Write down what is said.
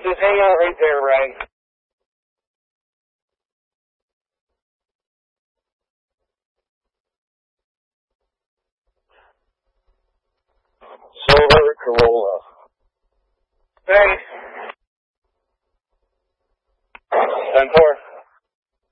Just hang out right there, Ray. Silver Corolla. Hey.